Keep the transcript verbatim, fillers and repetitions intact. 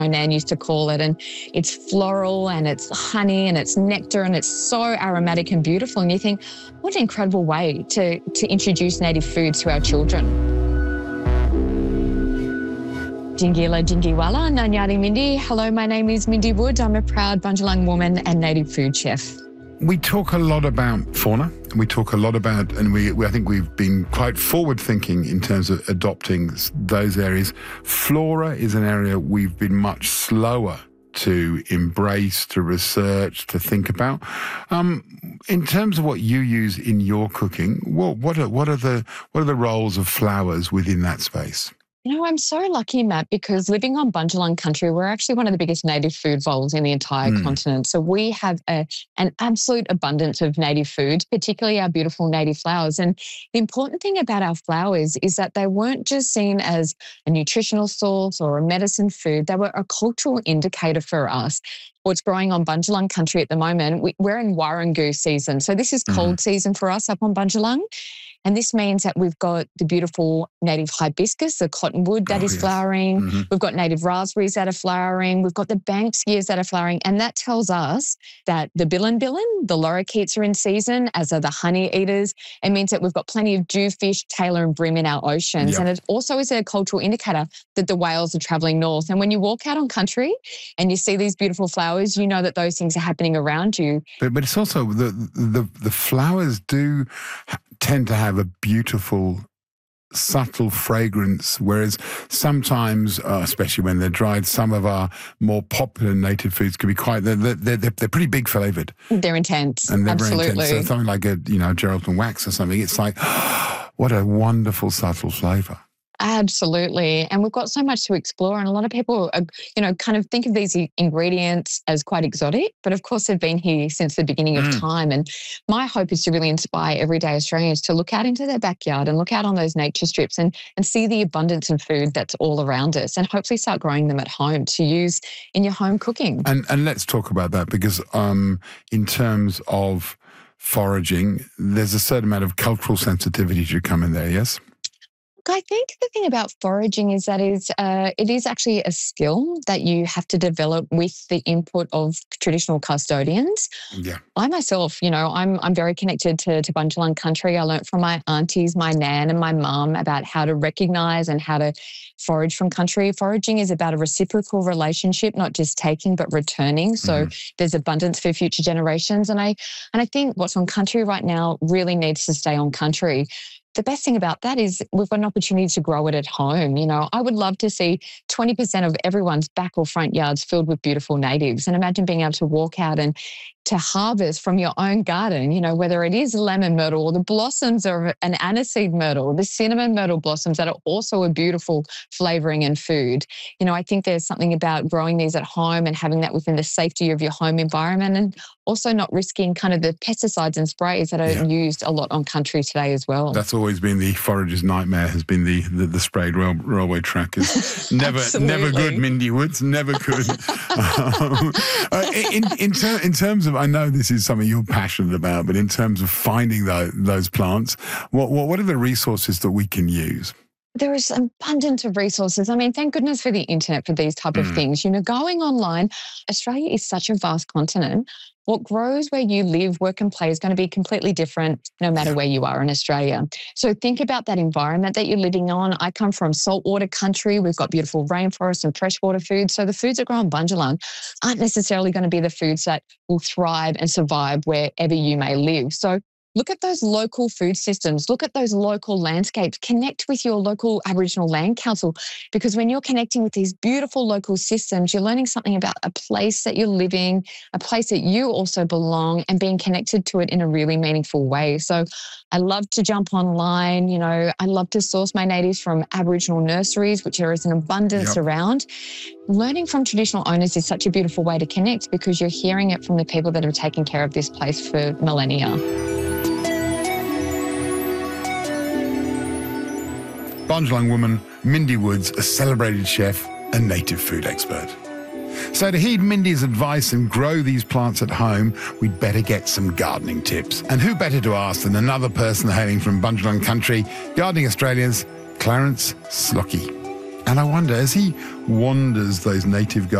my nan used to call it. And it's floral and it's honey and it's nectar and it's so aromatic and beautiful. And you think, what an incredible way to, to introduce native foods to our children. Jingila Jingiwala, Nanyari Mindy. Hello, my name is Mindy Wood. I'm a proud Bundjalung woman and native food chef. We talk a lot about fauna. We talk a lot about, and we, we I think we've been quite forward-thinking in terms of adopting those areas. Flora is an area we've been much slower to embrace, to research, to think about. Um, in terms of what you use in your cooking, what what are what are the what are the roles of flowers within that space? You know, I'm so lucky, Matt, because living on Bundjalung country, we're actually one of the biggest native food voles in the entire mm. continent. So we have a, an absolute abundance of native foods, particularly our beautiful native flowers. And the important thing about our flowers is that they weren't just seen as a nutritional source or a medicine food. They were a cultural indicator for us. What's growing on Bundjalung country at the moment, we, we're in Warrangu season. So this is cold mm. season for us up on Bundjalung. And this means that we've got the beautiful native hibiscus, the cottonwood that oh, is yes. flowering. Mm-hmm. We've got native raspberries that are flowering. We've got the banksias that are flowering. And that tells us that the bilinbilin, the lorikeets are in season, as are the honey eaters. It means that we've got plenty of jewfish, tailor and bream in our oceans. Yep. And it also is a cultural indicator that the whales are travelling north. And when you walk out on country and you see these beautiful flowers, you know that those things are happening around you. But, but it's also the, the, the flowers do tend to have a beautiful, subtle fragrance, whereas sometimes, uh, especially when they're dried, some of our more popular native foods can be quite, they're, they're, they're, they're pretty big flavoured. They're intense. And they're Absolutely. very intense. So something like a, you know, Geraldton wax or something, it's like, oh, what a wonderful, subtle flavour. Absolutely. And we've got so much to explore. And a lot of people, are, you know, kind of think of these ingredients as quite exotic, but of course they've been here since the beginning of mm. time. And my hope is to really inspire everyday Australians to look out into their backyard and look out on those nature strips and, and see the abundance of food that's all around us and hopefully start growing them at home to use in your home cooking. And, and let's talk about that because um, in terms of foraging, there's a certain amount of cultural sensitivity to come in there, yes? I think the thing about foraging is that is, uh, it is actually a skill that you have to develop with the input of traditional custodians. Yeah. I myself, you know, I'm I'm very connected to, to Bundjalung country. I learnt from my aunties, my nan and my mum about how to recognise and how to forage from country. Foraging is about a reciprocal relationship, not just taking but returning. So mm. there's abundance for future generations. And I and I think what's on country right now really needs to stay on country. The best thing about that is we've got an opportunity to grow it at home. You know, I would love to see twenty percent of everyone's back or front yards filled with beautiful natives. And imagine being able to walk out and to harvest from your own garden, you know, whether it is lemon myrtle or the blossoms of an aniseed myrtle, the cinnamon myrtle blossoms that are also a beautiful flavouring and food. You know, I think there's something about growing these at home and having that within the safety of your home environment and also not risking kind of the pesticides and sprays that are yeah. used a lot on country today as well. That's always been the forager's nightmare, has been the, the, the sprayed rail, railway trackers. Never never good, Mindy Woods, never good. um, uh, in, in, ter- in terms of, I know this is something you're passionate about, but in terms of finding those, those plants, what, what what are the resources that we can use? There is an abundance of resources. I mean, thank goodness for the internet for these type of mm. things. You know, going online, Australia is such a vast continent. What grows where you live, work and play is going to be completely different no matter where you are in Australia. So think about that environment that you're living on. I come from saltwater country. We've got beautiful rainforests and freshwater foods. So the foods that grow on Bundjalung aren't necessarily going to be the foods that will thrive and survive wherever you may live. So look at those local food systems. Look at those local landscapes. Connect with your local Aboriginal Land Council, because when you're connecting with these beautiful local systems, you're learning something about a place that you're living, a place that you also belong, and being connected to it in a really meaningful way. So I love to jump online. You know, I love to source my natives from Aboriginal nurseries, which there is an abundance yep. around. Learning from traditional owners is such a beautiful way to connect because you're hearing it from the people that have taken care of this place for millennia. Bundjalung woman Mindy Woods, a celebrated chef and native food expert. So to heed Mindy's advice and grow these plants at home, we'd better get some gardening tips. And who better to ask than another person hailing from Bundjalung country, Gardening Australia's Clarence Slockey. And I wonder, as he wanders those native gardens,